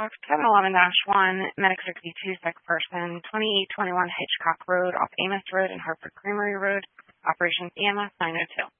Cox, 711-1, Medic 62, second person, 2821 Hitchcock Road, off Amos Road and Hartford Creamery Road, operations EMS 902.